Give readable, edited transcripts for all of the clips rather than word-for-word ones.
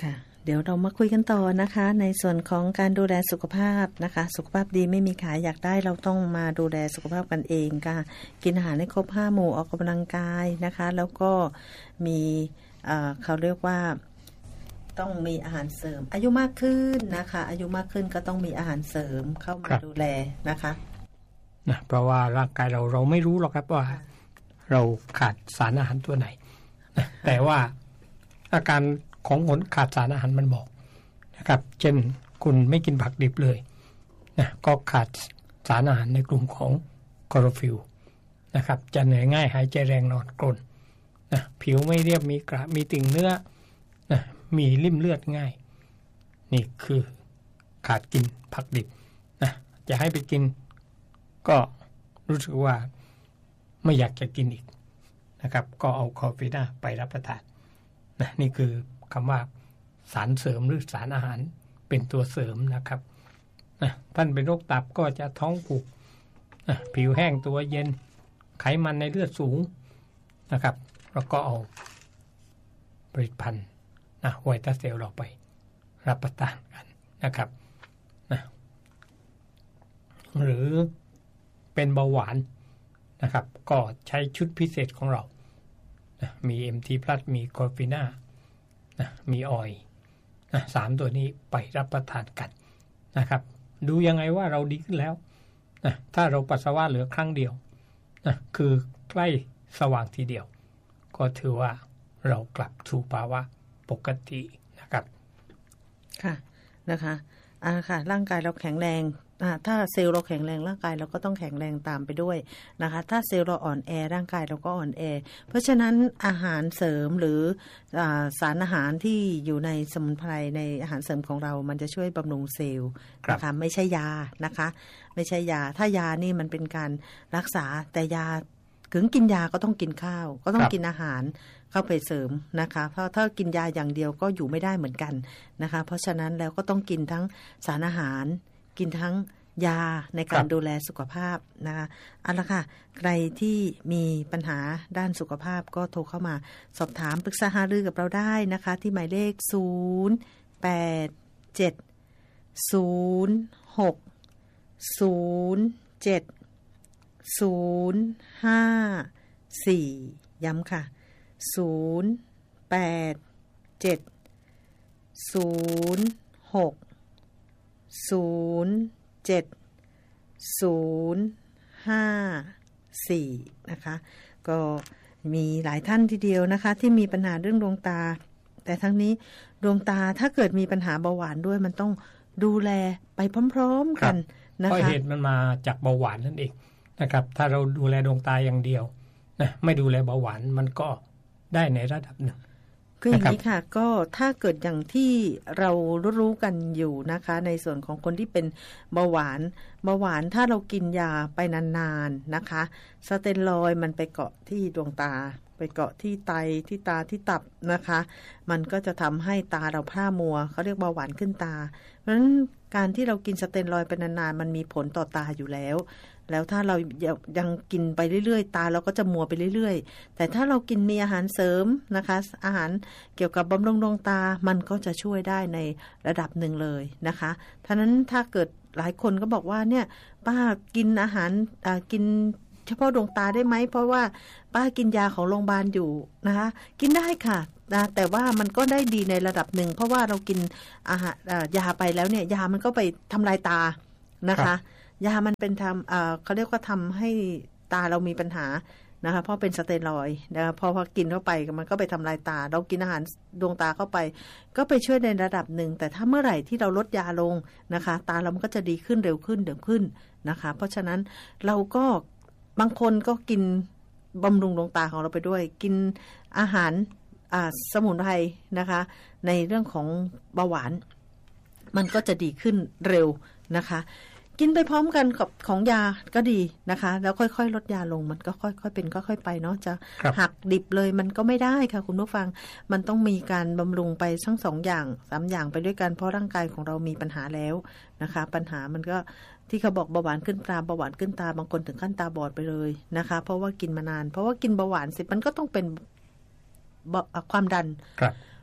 ค่ะเดี๋ยวเรามาคุยกันต่อนะคะในส่วนของการดูแลสุขภาพนะคะสุขภาพดีไม่มีขายอยากได้เราต้องมาดูแลสุขภาพกันเองค่ะกินอาหารให้ครบ5หมู่ออกกำลังกายนะคะแล้วก็มีเขาเรียกว่าต้องมีอาหารเสริมอายุมากขึ้นนะคะอายุมากขึ้นก็ต้องมีอาหารเสริมเข้ามาดูแลนะคะนะเพราะว่าร่างกายเราไม่รู้หรอกครับว่าเราขาดสารอาหารตัวไหนนะแต่ว่าอาการของคนขาดสารอาหารมันบอกนะครับเช่นคุณไม่กินผักดิบเลยนะก็ขาดสารอาหารในกลุ่มของคลอโรฟิลล์นะครับจะเหนื่อยง่ายหายใจแรงนอนกรนนะผิวไม่เรียบมีกระมีติ่งเนื้อนะมีริ่มเลือดง่ายนี่คือขาดกินผักดิบนะจะให้ไปกินก็รู้สึกว่าไม่อยากจะกินอีกนะครับก็เอาคอร์ฟิน่าไปรับประทานนะนี่คือคำว่าสารเสริมหรือสารอาหารเป็นตัวเสริมนะครับนะท่านเป็นโรคตับก็จะท้องผูกนะผิวแห้งตัวเย็นไขมันในเลือดสูงนะครับแล้วก็เอาผลิตภัณฑ์นะไวต้าเซลล์เราไปรับประทานกันนะครับนะหรือเป็นเบาหวานนะครับก็ใช้ชุดพิเศษของเรานะมี MT+ มีคอร์ฟิน่านะมีออยล์นะ3ตัวนี้ไปรับประทานกันนะครับดูยังไงว่าเราดีขึ้นแล้วนะถ้าเราปัสสาวะเหลือครั้งเดียวนะคือใกล้สว่างทีเดียวก็ถือว่าเรากลับสู่ภาวะปกตินะครับค่ะนะคะค่ะร่างกายเราแข็งแรงถ้าเซลล์เราแข็งแรงร่างกายเราก็ต้องแข็งแรงตามไปด้วยนะคะถ้าเซลล์เราอ่อนแอร่างกายเราก็อ่อนแอเพราะฉะนั้นอาหารเสริมหรือสารอาหารที่อยู่ในสมุนไพรในอาหารเสริมของเรามันจะช่วยบำรุงเซลล์นะคะไม่ใช่ยานะคะไม่ใช่ยาถ้ายานี่มันเป็นการรักษาแต่ยาถึงกินยาก็ต้องกินข้าวก็ต้องกินอาหารเข้าไปเสริมนะคะเพราะถ้ากินยาอย่างเดียวก็อยู่ไม่ได้เหมือนกันนะคะเพราะฉะนั้นแล้วก็ต้องกินทั้งสารอาหารกินทั้งยาในการดูแลสุขภาพนะคะเอาละค่ะใครที่มีปัญหาด้านสุขภาพก็โทรเข้ามาสอบถามปรึกษาหารือกับเราได้นะคะที่หมายเลข0870060704ย้ำค่ะ0870060704นะคะก็มีหลายท่านทีเดียวนะคะที่มีปัญหาเรื่องดวงตาแต่ทั้งนี้ดวงตาถ้าเกิดมีปัญหาเบาหวานด้วยมันต้องดูแลไปพร้อมๆกันนะคะเพราะเหตุมันมาจากเบาหวานนั่นเองนะครับถ้าเราดูแลดวงตาอย่างเดียวนะไม่ดูแลเบาหวานมันก็ได้ในระดับหนึ่งคืออย่างนี้ค่ะก็ถ้าเกิดอย่างที่เรารู้กันอยู่นะคะในส่วนของคนที่เป็นเบาหวานถ้าเรากินยาไปนานๆนะคะสเตียรอยด์มันไปเกาะที่ดวงตาไปเกาะที่ไตที่ตาที่ตับนะคะมันก็จะทำให้ตาเราพร่ามัวเขาเรียกเบาหวานขึ้นตาเพราะฉะนั้นการที่เรากินสเตียรอยด์ไปนานๆมันมีผลต่อตาอยู่แล้วถ้าเรายังกินไปเรื่อยๆตาเราก็จะมัวไปเรื่อยๆแต่ถ้าเรากินมีอาหารเสริมนะคะอาหารเกี่ยวกับบำรุงดวงตามันก็จะช่วยได้ในระดับหนึ่งเลยนะคะฉะนั้นถ้าเกิดหลายคนก็บอกว่าเนี่ยป้ากินอาหารกินเฉพาะดวงตาได้ไหมเพราะว่าป้ากินยาของโรงพยาบาลอยู่นะคะกินได้ค่ะนะแต่ว่ามันก็ได้ดีในระดับหนึ่งเพราะว่าเรากินอาหารยาไปแล้วเนี่ยยามันก็ไปทำลายตานะคะยามันเป็นเขาเรียกว่าทำให้ตาเรามีปัญหานะคะเพราะเป็นสเตียรอยด์นะพอกินเข้าไปมันก็ไปทำลายตาเรากินอาหารดวงตาเข้าไปก็ไปช่วยในระดับหนึ่งแต่ถ้าเมื่อไหร่ที่เราลดยาลงนะคะตาเรามันก็จะดีขึ้นเร็วขึ้นนะคะเพราะฉะนั้นเราก็บางคนก็กินบำรุงดวงตาของเราไปด้วยกินอาหารสมุนไพรนะคะในเรื่องของเบาหวานมันก็จะดีขึ้นเร็วนะคะกินไปพร้อมกันกับของยาก็ดีนะคะแล้วค่อยๆลดยาลงมันก็ค่อยๆเป็นค่อยๆไปเนาะจะหักดิบเลยมันก็ไม่ได้ค่ะคุณผู้ฟังมันต้องมีการบำรุงไปทั้ง2อย่าง3อย่างไปด้วยกันเพราะร่างกายของเรามีปัญหาแล้วนะคะปัญหามันก็ที่เขาบอกเบาหวานขึ้นตาเบาหวานขึ้นตาบางคนถึงขั้นตาบอดไปเลยนะคะเพราะว่ากินมานานเพราะว่ากินเบาหวานเสร็จมันก็ต้องเป็นความดัน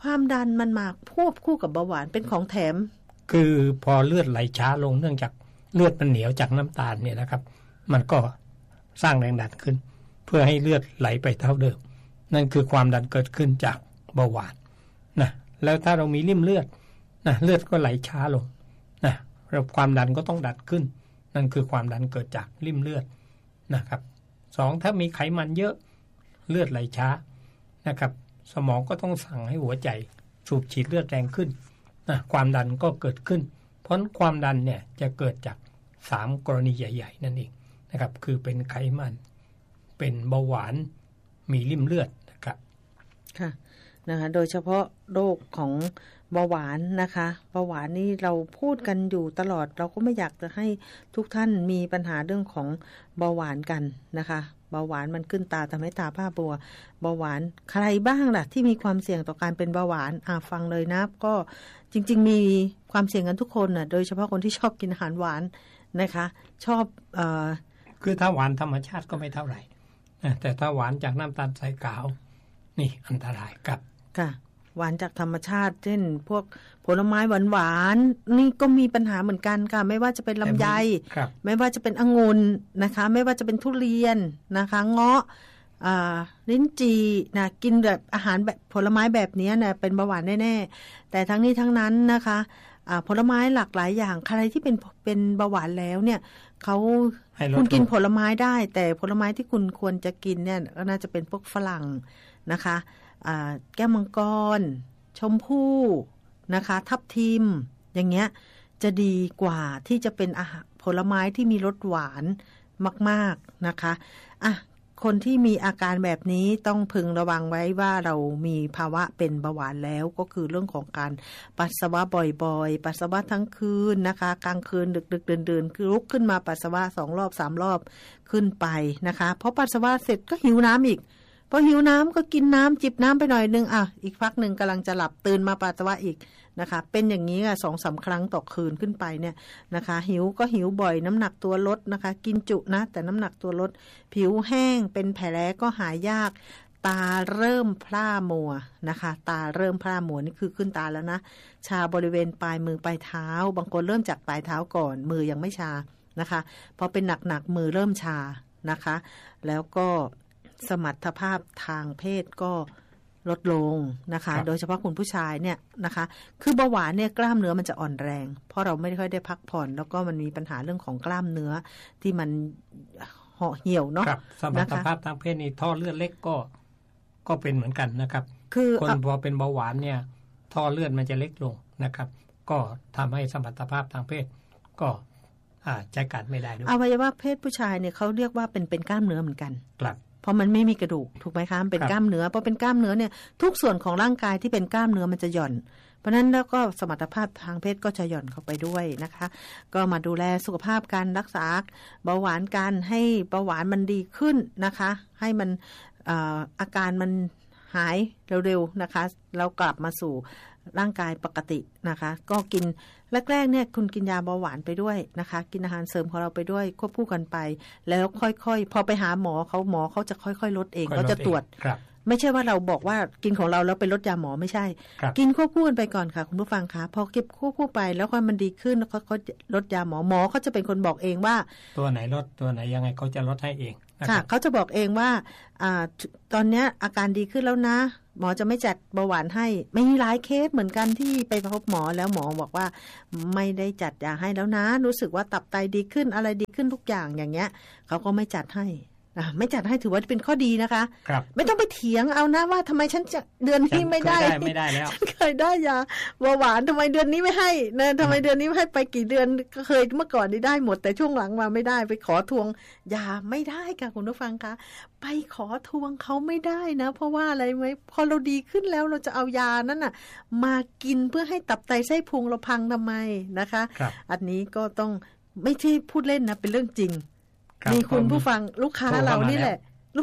ความดันมันมาควบคู่กับเบาหวานเป็นของแถมคือพอเลือดไหลช้าลงเนื่องจากเลือดมันเหนียวจากน้ำตาลเนี่ยนะครับมันก็สร้างแรงดันขึ้นเพื่อให้เลือดไหลไปเท่าเดิมนั่นคือความดันเกิดขึ้นจากเบาหวานนะแล้วถ้าเรามีริ่มเลือดนะเลือดก็ไหลช้าลงนะแล้วความดันก็ต้องดันขึ้นนั่นคือความดันเกิดจากริ่มเลือดนะครับ2ถ้ามีไขมันเยอะเลือดไหลช้านะครับสมองก็ต้องสั่งให้หัวใจสูบฉีดเลือดแรงขึ้นนะความดันก็เกิดขึ้นเพราะความดันเนี่ยจะเกิดจาก3กรณีใหญ่ๆนั่นเองนะครับคือเป็นไขมันเป็นเบาหวานมีริ่มเลือดนะครับค่ะนะคะโดยเฉพาะโรคของเบาหวานนะคะเบาหวานนี่เราพูดกันอยู่ตลอดเราก็ไม่อยากจะให้ทุกท่านมีปัญหาเรื่องของเบาหวานกันนะคะเบาหวานมันขึ้นตาทำให้ตาผ้าบัวเบาหวานใครบ้างล่ะที่มีความเสี่ยงต่อการเป็นเบาหวานฟังเลยนะก็จริงๆมีความเสี่ยงกันทุกคนน่ะโดยเฉพาะคนที่ชอบกินอาหารหวานนะคะชอบคือถ้าหวานธรรมชาติก็ไม่เท่าไหร่แต่ถ้าหวานจากน้ำตาลทรายขาวนี่อันตรายครับค่ะหวานจากธรรมชาติเช่นพวกผลไม้หวานๆนี่ก็มีปัญหาเหมือนกันค่ะไม่ว่าจะเป็นลำไยไม่ว่าจะเป็นองุ่นนะคะไม่ว่าจะเป็นทุเรียนนะคะเงาะลิ้นจี่นะกินแบบอาหารแบบผลไม้แบบนี้นะเป็นเบาหวานแน่ๆแต่ทั้งนี้ทั้งนั้นนะคะผลไม้หลากหลายอย่างใครที่เป็นเบาหวานแล้วเนี่ยคุณกินผลไม้ได้แต่ผลไม้ที่คุณควรจะกินเนี่ยก็น่าจะเป็นพวกฝรั่งนะคะแก้วมังกรชมพู่นะคะทับทิมอย่างเงี้ยจะดีกว่าที่จะเป็นอาหารผลไม้ที่มีรสหวานมากๆนะคะคนที่มีอาการแบบนี้ต้องพึงระวังไว้ว่าเรามีภาวะเป็นเบาหวานแล้วก็คือเรื่องของการปัสสาวะบ่อยๆปัสสาวะทั้งคืนนะคะกลางคืนดึกๆดื่นๆคือลุกขึ้นมาปัสสาวะ2รอบ3รอบขึ้นไปนะคะเพราะปัสสาวะเสร็จก็หิวน้ำอีกพอหิวน้ำก็กินน้ำจิบน้ำไปหน่อยนึงอีกพักนึงกำลังจะหลับตื่นมาปัสสาวะอีกนะคะเป็นอย่างนี้2-3 ครั้งต่อคืนขึ้นไปเนี่ยนะคะหิวก็หิวบ่อยน้ำหนักตัวลดนะคะกินจุนะแต่น้ำหนักตัวลดผิวแห้งเป็นแผลก็หายยากตาเริ่มพร่ามัวนะคะตาเริ่มพร่ามัวนี่คือขึ้นตาแล้วนะชาบริเวณปลายมือปลายเท้าบางคนเริ่มจากปลายเท้าก่อนมือยังไม่ชานะคะพอเป็นหนักๆมือเริ่มชานะคะแล้วก็สมรรถภาพทางเพศก็ลดลงนะคะโดยเฉพาะคุณผู้ชายเนี่ยนะคะคือเบาหวานเนี่ยกล้ามเนื้อมันจะอ่อนแรงเพราะเราไม่ค่อยได้พักผ่อนแล้วก็มันมีปัญหาเรื่องของกล้ามเนื้อที่มันห่อเหี่ยวเนาะสมรรถภาพทางเพศนี่ท่อเลือดเล็กก็เป็นเหมือนกันนะครับคือคนพอเป็นเบาหวานเนี่ยท่อเลือดมันจะเล็กลงนะครับก็ทำให้สมรรถภาพทางเพศก็ใช้การไม่ได้ด้วยอวัยวะเพศผู้ชายเนี่ยเขาเรียกว่าเป็นกล้ามเนื้อเหมือนกันครับเพราะมันไม่มีกระดูกถูกไหมคะเป็นกล้ามเนื้อเพราะเป็นกล้ามเนื้อเนี่ยทุกส่วนของร่างกายที่เป็นกล้ามเนื้อมันจะหย่อนเพราะนั้นแล้วก็สมรรถภาพทางเพศก็จะหย่อนเข้าไปด้วยนะคะก็มาดูแลสุขภาพการรักษาเบาหวานกันให้เบาหวานมันดีขึ้นนะคะให้มันอาการมันหายเร็วๆนะคะเรากลับมาสู่ร่างกายปกตินะคะก็กินแรกๆเนี่ยคุณกินยาเบาหวานไปด้วยนะคะกินอาหารเสริมของเราไปด้วยควบคู่กันไปแล้วค่อยๆพอไปหาหมอเขาจะค่อยๆลดเองเขาจะตรวจไม่ใช่ว่าเราบอกว่ากินของเราแล้วไปลดยาหมอไม่ใช่กินควบคู่กันไปก่อนค่ะคุณผู้ฟังคะพอเก็บควบคู่ไปแล้วพอมันดีขึ้นแล้วเขาลดยาหมอเขาจะเป็นคนบอกเองว่าตัวไหนลดตัวไหนยังไงเขาจะลดให้เองค่ะเขาจะบอกเองว่าตอนนี้อาการดีขึ้นแล้วนะหมอจะไม่จัดเบาหวานให้ไม่มีหลายเคสเหมือนกันที่ไปพบหมอแล้วหมอบอกว่าไม่ได้จัดยาให้แล้วนะรู้สึกว่าตับไตดีขึ้นอะไรดีขึ้นทุกอย่างอย่างเงี้ยเขาก็ไม่จัดให้ไม่จัดให้ถือว่าเป็นข้อดีนะคะไม่ต้องไปเถียงเอานะว่าทำไมฉันจะเดือนนี้ไม่ได้แล้วฉันเคยได้ยาเบาหวานทำไมเดือนนี้ไม่ให้นะทำไมเดือนนี้ไม่ให้ไปกี่เดือนก็เคยเมื่อก่อนนี่ได้หมดแต่ช่วงหลังมาไม่ได้ไปขอทวงยาไม่ได้ค่ะคุณผู้ฟังคะไปขอทวงเขาไม่ได้นะเพราะว่าอะไรไหมพอเราดีขึ้นแล้วเราจะเอายานั้นน่ะมากินเพื่อให้ตับไตไส้พุงเราพังทำไมนะคะอันนี้ก็ต้องไม่ใช่พูดเล่นนะเป็นเรื่องจริงมีคุณผู้ฟังลูกค้าเรานี่แหละ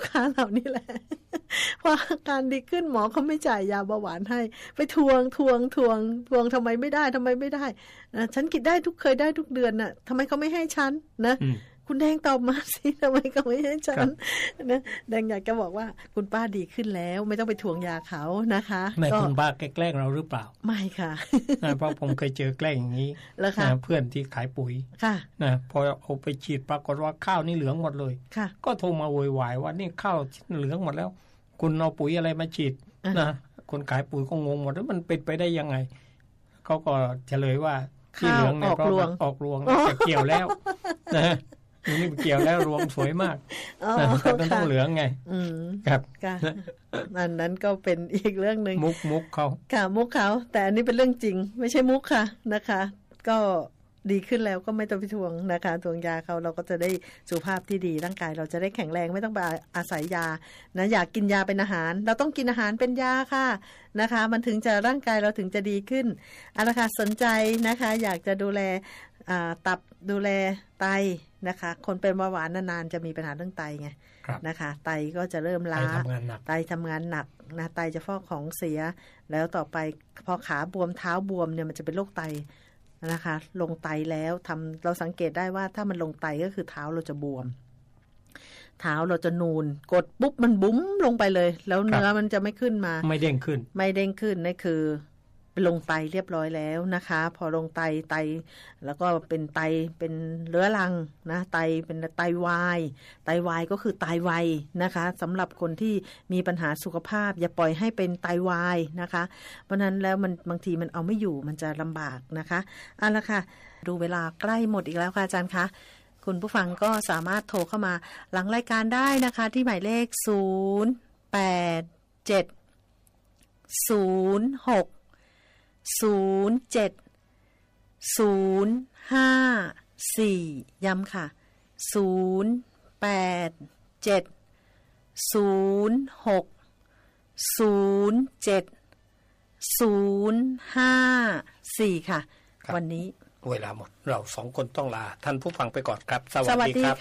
พออาการดีขึ้นหมอเขาไม่จ่ายยาเบาหวานให้ไปทวงทำไมไม่ได้ฉันกินได้เคยได้ทุกเดือนน่ะทำไมเขาไม่ให้ฉันนะคุณแดงตอบมาสิทำไมก็ไม่ให้ฉันนะแดงอยากจะบอกว่าคุณป้าดีขึ้นแล้วไม่ต้องไปทวงยาเขานะคะไม่คุณป้าแกล้งเราหรือเปล่าไม่ค่ะเพราะผมเคยเจอแกล้งอย่างนี้เพื่อนที่ขายปุ๋ยนะพอเอาไปฉีดปรากฏว่าข้าวนี่เหลืองหมดเลยก็โทรมาโวยวายว่านี่ข้าวเหลืองหมดแล้วคุณเอาปุ๋ยอะไรมาฉีดนะคนขายปุ๋ยก็งงหมดแล้วมันเป็นไปได้ยังไงเขาก็เฉลยว่าที่เหลืองเนี่ยเพราะออกรวงจะเกี่ยวแล้วนะนี่เกี่ยวแล้วรวงสวยมากมันต้องเหลืองไงครับอันนั้นก็เป็นอีกเรื่องนึงมุกเขาค่ะมุกเขาแต่อันนี้เป็นเรื่องจริงไม่ใช่มุกค่ะนะคะก็ดีขึ้นแล้วก็ไม่ต้องไปทวงนะคะทวงยาเขาเราก็จะได้สุขภาพที่ดีร่างกายเราจะได้แข็งแรงไม่ต้องไปอาศัยยานะอยากกินยาเป็นอาหารเราต้องกินอาหารเป็นยาค่ะนะคะมันถึงจะร่างกายเราถึงจะดีขึ้นเอาละค่ะสนใจนะคะอยากจะดูแลตับดูแลไตนะคะคนเป็นเบาหวานนานๆจะมีปัญหาเรื่องไตไงนะคะไตก็จะเริ่มล้าไตทำงานหนักนะไตจะฟอกของเสียแล้วต่อไปพอขาบวมเท้าบวมเนี่ยมันจะเป็นโรคไตนะคะลงไตแล้วเราสังเกตได้ว่าถ้ามันลงไตก็คือเท้าเราจะบวมเท้าเราจะนูนกดปุ๊บมันบุ้มลงไปเลยแล้วเนื้อมันจะไม่ขึ้นมาไม่เด้งขึ้นนี่คือลงไตเรียบร้อยแล้วนะคะพอลงไตแล้วก็เป็นไตเป็นเรื้อรังนะไตเป็นไตวายก็คือไตวายนะคะสำหรับคนที่มีปัญหาสุขภาพอย่าปล่อยให้เป็นไตวายนะคะเพราะนั้นแล้วมันบางทีมันเอาไม่อยู่มันจะลำบากนะคะเอาละค่ะดูเวลาใกล้หมดอีกแล้วค่ะอาจารย์คะคุณผู้ฟังก็สามารถโทรเข้ามาหลังรายการได้นะคะที่หมายเลข087-06-07-054ย้ำค่ะ087-06-07-054ค่ะวันนี้เวลาหมดเราสองคนต้องลาท่านผู้ฟังไปก่อนครับสวัสดีครับ